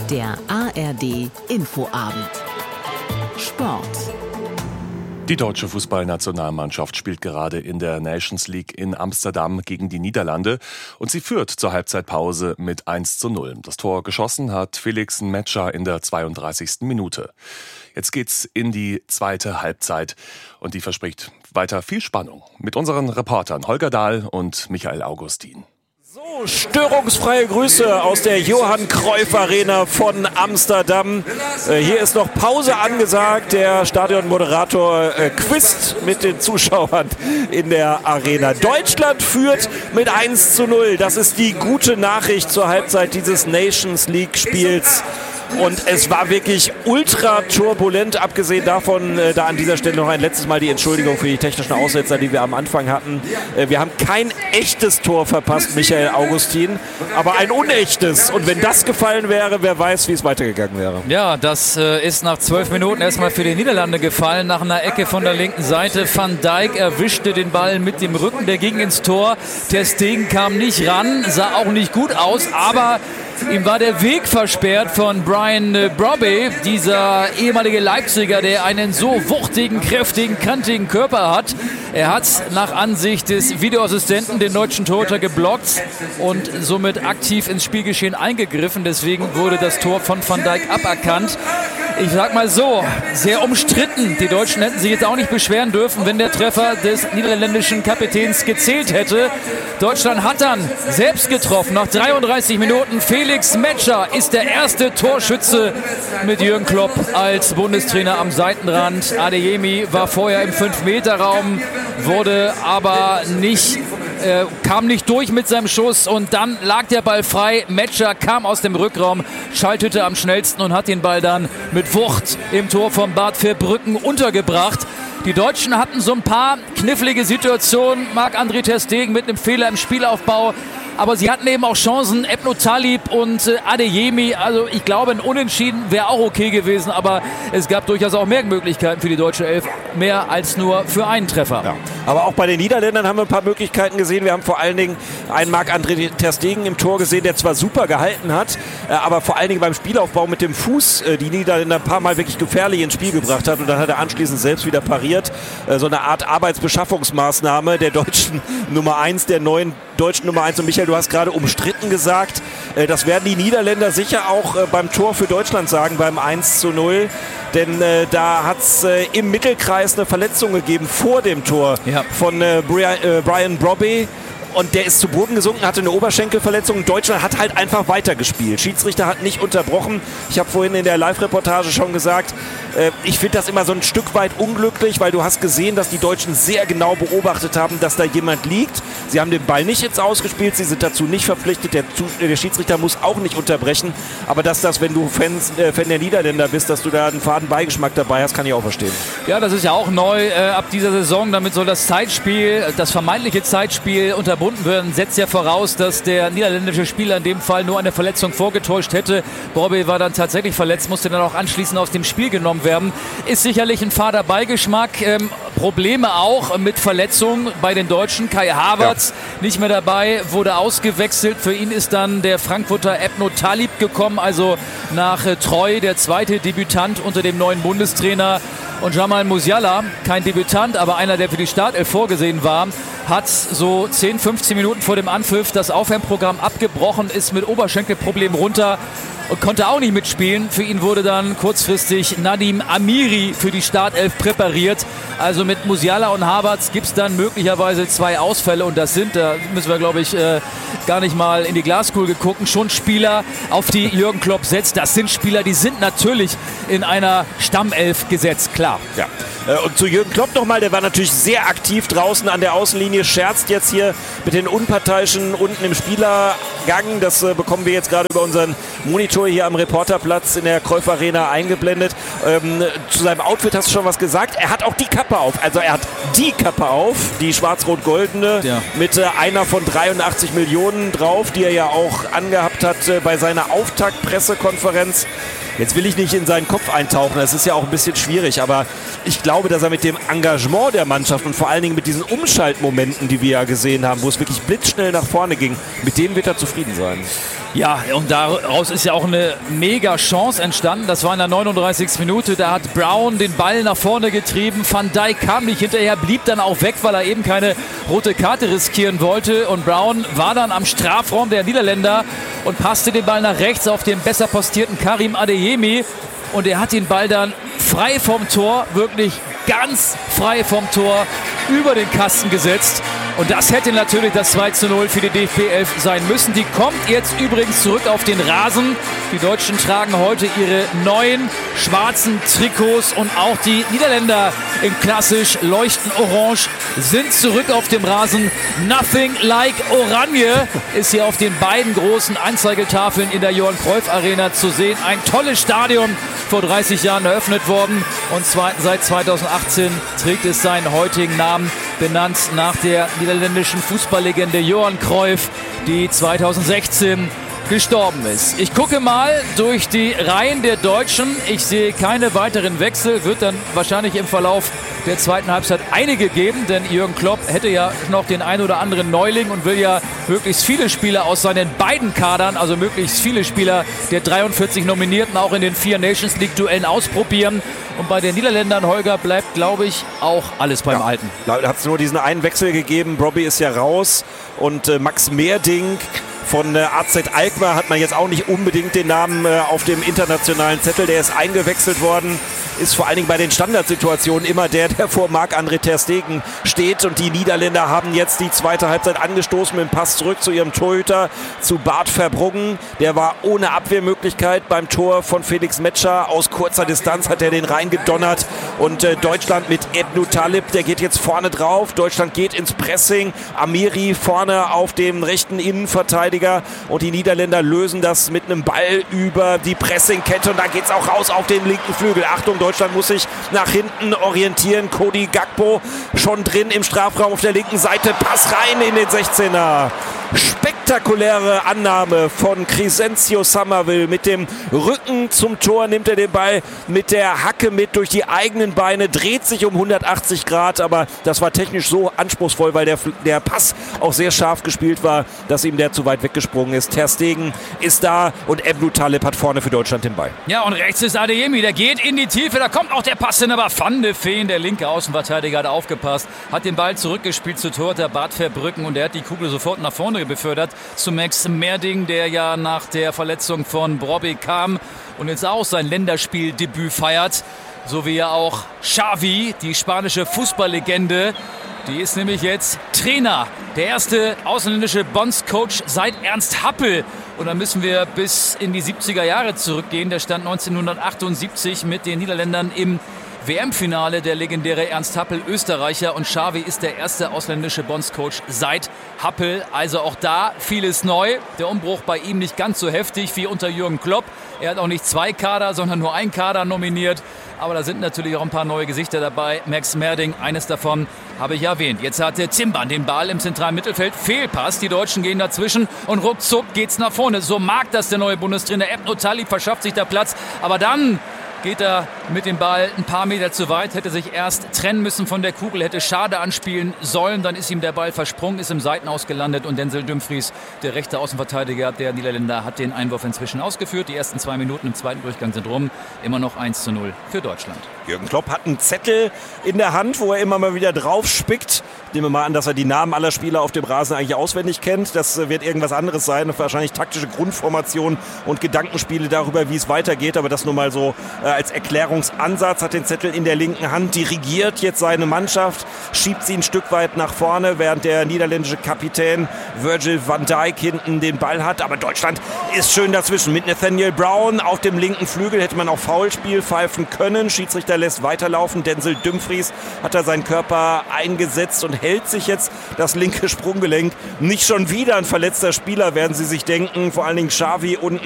Der ARD Infoabend. Sport. Die deutsche Fußballnationalmannschaft spielt gerade in der Nations League in Amsterdam gegen die Niederlande und sie führt zur Halbzeitpause mit 1:0. Das Tor geschossen hat Felix Metscher in der 32. Minute. Jetzt geht's in die zweite Halbzeit und die verspricht weiter viel Spannung mit unseren Reportern Holger Dahl und Michael Augustin. So, störungsfreie Grüße aus der Johann Cruyff Arena von Amsterdam. Hier ist noch Pause angesagt. Der Stadionmoderator quizt mit den Zuschauern in der Arena. Deutschland führt mit 1:0. Das ist die gute Nachricht zur Halbzeit dieses Nations League Spiels. Und es war wirklich ultra turbulent, abgesehen davon, da an dieser Stelle noch ein letztes Mal die Entschuldigung für die technischen Aussetzer, die wir am Anfang hatten. Wir haben kein echtes Tor verpasst, Michael Augustin, aber ein unechtes. Und wenn das gefallen wäre, wer weiß, wie es weitergegangen wäre. Ja, das ist nach 12 Minuten erstmal für die Niederlande gefallen. Nach einer Ecke von der linken Seite. Van Dijk erwischte den Ball mit dem Rücken, der ging ins Tor. Ter Stegen kam nicht ran, sah auch nicht gut aus, aber ihm war der Weg versperrt von Brian Brobby, dieser ehemalige Leipziger, der einen so wuchtigen, kräftigen, kantigen Körper hat. Er hat nach Ansicht des Videoassistenten den deutschen Torhüter geblockt und somit aktiv ins Spielgeschehen eingegriffen. Deswegen wurde das Tor von Van Dijk aberkannt. Ich sag mal so, sehr umstritten. Die Deutschen hätten sich jetzt auch nicht beschweren dürfen, wenn der Treffer des niederländischen Kapitäns gezählt hätte. Deutschland hat dann selbst getroffen. Nach 33 Minuten Felix Metscher ist der erste Torschütze mit Jürgen Klopp als Bundestrainer am Seitenrand. Adeyemi war vorher im 5-Meter-Raum, wurde aber kam nicht durch mit seinem Schuss und dann lag der Ball frei. Metscher kam aus dem Rückraum, schaltete am schnellsten und hat den Ball dann mit Wucht im Tor von Bad Verbrücken untergebracht. Die Deutschen hatten so ein paar knifflige Situationen. Marc-André ter Stegen mit einem Fehler im Spielaufbau. Aber sie hatten eben auch Chancen, Ebno Talib und Adeyemi. Also ich glaube, ein Unentschieden wäre auch okay gewesen. Aber es gab durchaus auch mehr Möglichkeiten für die deutsche Elf. Mehr als nur für einen Treffer. Ja. Aber auch bei den Niederländern haben wir ein paar Möglichkeiten gesehen. Wir haben vor allen Dingen einen Marc-André ter Stegen im Tor gesehen, der zwar super gehalten hat, aber vor allen Dingen beim Spielaufbau mit dem Fuß die Niederländer ein paar Mal wirklich gefährlich ins Spiel gebracht hat. Und dann hat er anschließend selbst wieder pariert. So eine Art Arbeitsbeschaffungsmaßnahme der deutschen Nummer 1, der neuen deutschen Nummer 1. Und Michael, du hast gerade umstritten gesagt, das werden die Niederländer sicher auch beim Tor für Deutschland sagen, beim 1:0. Denn da hat es im Mittelkreis eine Verletzung gegeben vor dem Tor von Brian Brobby. Und der ist zu Boden gesunken, hatte eine Oberschenkelverletzung. Deutschland hat halt einfach weitergespielt. Schiedsrichter hat nicht unterbrochen. Ich habe vorhin in der Live-Reportage schon gesagt, ich finde das immer so ein Stück weit unglücklich, weil du hast gesehen, dass die Deutschen sehr genau beobachtet haben, dass da jemand liegt. Sie haben den Ball nicht ins Ausgespielt, sie sind dazu nicht verpflichtet. Der Schiedsrichter muss auch nicht unterbrechen. Aber dass das, wenn du Fan der Niederländer bist, dass du da einen faden Beigeschmack dabei hast, kann ich auch verstehen. Ja, das ist ja auch neu ab dieser Saison. Damit soll das Zeitspiel, das vermeintliche Zeitspiel unterbunden werden, setzt ja voraus, dass der niederländische Spieler in dem Fall nur eine Verletzung vorgetäuscht hätte. Brobby war dann tatsächlich verletzt, musste dann auch anschließend aus dem Spiel genommen werden. Ist sicherlich ein fader Beigeschmack. Probleme auch mit Verletzungen bei den Deutschen. Kai Havertz nicht mehr dabei, wurde ausgewechselt. Für ihn ist dann der Frankfurter Ebno Talib gekommen, also nach Treu der zweite Debütant unter dem neuen Bundestrainer. Und Jamal Musiala, kein Debütant, aber einer, der für die Startelf vorgesehen war, hat so 10, 15 Minuten vor dem Anpfiff das Aufwärmprogramm abgebrochen, ist mit Oberschenkelproblemen runter und konnte auch nicht mitspielen. Für ihn wurde dann kurzfristig Nadim Amiri für die Startelf präpariert. Also mit Musiala und Havertz gibt es dann möglicherweise 2 Ausfälle und das sind, da müssen wir glaube ich gar nicht mal in die Glaskugel gucken, schon Spieler, auf die Jürgen Klopp setzt. Das sind Spieler, die sind natürlich in einer Stammelf gesetzt, klar. Ja. Und zu Jürgen Klopp nochmal, der war natürlich sehr aktiv draußen an der Außenlinie, scherzt jetzt hier mit den Unparteiischen unten im Spielergang. Das bekommen wir jetzt gerade über unseren Monitor hier am Reporterplatz in der Cruyff Arena eingeblendet. Zu seinem Outfit hast du schon was gesagt. Er hat auch die Kappe auf. Also er hat die Kappe auf, die schwarz-rot-goldene, mit einer von 83 Millionen drauf, die er ja auch angehabt hat bei seiner Auftaktpressekonferenz. Jetzt will ich nicht in seinen Kopf eintauchen, das ist ja auch ein bisschen schwierig, aber ich glaube, dass er mit dem Engagement der Mannschaft und vor allen Dingen mit diesen Umschaltmomenten, die wir ja gesehen haben, wo es wirklich blitzschnell nach vorne ging, mit denen wird er zufrieden sein. Ja, und daraus ist ja auch eine mega Chance entstanden. Das war in der 39. Minute. Da hat Brown den Ball nach vorne getrieben. Van Dijk kam nicht hinterher, blieb dann auch weg, weil er eben keine rote Karte riskieren wollte. Und Brown war dann am Strafraum der Niederländer und passte den Ball nach rechts auf den besser postierten Karim Adeyemi. Und er hat den Ball dann frei vom Tor, wirklich ganz frei vom Tor, über den Kasten gesetzt. Und das hätte natürlich das 2:0 für die DFB 11 sein müssen. Die kommt jetzt übrigens zurück auf den Rasen. Die Deutschen tragen heute ihre neuen schwarzen Trikots und auch die Niederländer in klassisch leuchtend orange sind zurück auf dem Rasen. Nothing like Oranje ist hier auf den beiden großen Anzeigetafeln in der Johann Cruyff Arena zu sehen. Ein tolles Stadion, vor 30 Jahren eröffnet worden und seit 2018 trägt es seinen heutigen Namen, benannt nach der niederländischen Fußballlegende Johan Cruyff, die 2016 gestorben ist. Ich gucke mal durch die Reihen der Deutschen. Ich sehe keine weiteren Wechsel. Wird dann wahrscheinlich im Verlauf der zweiten Halbzeit einige geben, denn Jürgen Klopp hätte ja noch den ein oder anderen Neuling und will ja möglichst viele Spieler aus seinen beiden Kadern, also möglichst viele Spieler der 43 Nominierten auch in den 4 Nations League Duellen ausprobieren. Und bei den Niederländern, Holger, bleibt, glaube ich, auch alles beim Alten. Da hat es nur diesen einen Wechsel gegeben. Robbie ist ja raus und Max Meerdink von AZ Alkmaar hat man jetzt auch nicht unbedingt den Namen auf dem internationalen Zettel. Der ist eingewechselt worden. Ist vor allen Dingen bei den Standardsituationen immer der vor Marc-André ter Stegen steht. Und die Niederländer haben jetzt die zweite Halbzeit angestoßen mit dem Pass zurück zu ihrem Torhüter, zu Bart Verbruggen. Der war ohne Abwehrmöglichkeit beim Tor von Felix Metscher. Aus kurzer Distanz hat er den reingedonnert. Und Deutschland mit Ebnu Talib, der geht jetzt vorne drauf. Deutschland geht ins Pressing. Amiri vorne auf dem rechten Innenverteidiger. Und die Niederländer lösen das mit einem Ball über die Pressingkette. Und da geht es auch raus auf den linken Flügel. Achtung, Deutschland muss sich nach hinten orientieren. Cody Gakpo schon drin im Strafraum auf der linken Seite. Pass rein in den 16er. Spektakuläre Annahme von Crescencio Summerville. Mit dem Rücken zum Tor nimmt er den Ball mit der Hacke mit durch die eigenen Beine, dreht sich um 180 Grad, aber das war technisch so anspruchsvoll, weil der Pass auch sehr scharf gespielt war, dass ihm der zu weit weggesprungen ist. Ter Stegen ist da und Ebnu Talib hat vorne für Deutschland den Ball. Ja, und rechts ist Adeyemi, der geht in die Tiefe, da kommt auch der Pass hin, aber Van de Veen, der linke Außenverteidiger, hat aufgepasst, hat den Ball zurückgespielt zu Tor, der Bart Verbruggen und der hat die Kugel sofort nach vorne befördert zu Max Meerdink, der ja nach der Verletzung von Robbie kam und jetzt auch sein Länderspieldebüt feiert. So wie ja auch Xavi, die spanische Fußballlegende. Die ist nämlich jetzt Trainer. Der erste ausländische Bondscoach seit Ernst Happel. Und da müssen wir bis in die 70er Jahre zurückgehen. Der stand 1978 mit den Niederländern im WM-Finale, der legendäre Ernst Happel, Österreicher, und Xavi ist der erste ausländische Bondscoach seit Happel. Also auch da vieles neu. Der Umbruch bei ihm nicht ganz so heftig wie unter Jürgen Klopp. Er hat auch nicht 2 Kader, sondern nur 1 Kader nominiert. Aber da sind natürlich auch ein paar neue Gesichter dabei. Max Meerdink, eines davon habe ich erwähnt. Jetzt hat der Zimban den Ball im zentralen Mittelfeld. Fehlpass, die Deutschen gehen dazwischen und ruckzuck geht's nach vorne. So mag das der neue Bundestrainer. Ebnu Talib verschafft sich da Platz. Aber dann geht er mit dem Ball ein paar Meter zu weit, hätte sich erst trennen müssen von der Kugel, hätte Schade anspielen sollen, dann ist ihm der Ball versprungen, ist im Seitenaus gelandet und Denzel Dumfries, der rechte Außenverteidiger der Niederländer, hat den Einwurf inzwischen ausgeführt. Die ersten 2 Minuten im zweiten Durchgang sind rum, immer noch 1:0 für Deutschland. Jürgen Klopp hat einen Zettel in der Hand, wo er immer mal wieder drauf spickt. Nehmen wir mal an, dass er die Namen aller Spieler auf dem Rasen eigentlich auswendig kennt. Das wird irgendwas anderes sein, wahrscheinlich taktische Grundformation und Gedankenspiele darüber, wie es weitergeht, aber das nur mal so als Erklärungsansatz. Hat den Zettel in der linken Hand, dirigiert jetzt seine Mannschaft, schiebt sie ein Stück weit nach vorne, während der niederländische Kapitän Virgil van Dijk hinten den Ball hat. Aber Deutschland ist schön dazwischen. Mit Nathaniel Brown auf dem linken Flügel hätte man auch Foulspiel pfeifen können. Schiedsrichter lässt weiterlaufen. Denzel Dumfries hat da seinen Körper eingesetzt und hält sich jetzt das linke Sprunggelenk. Nicht schon wieder ein verletzter Spieler, werden sie sich denken. Vor allen Dingen Xavi unten